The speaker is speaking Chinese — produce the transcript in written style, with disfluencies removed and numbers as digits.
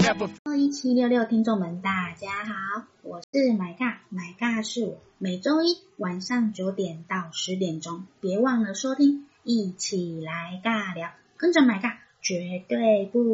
1766听众们大家好，我是买尬是我，每周一晚上9点到10点钟，别忘了收听，一起来尬聊，跟着买尬绝对不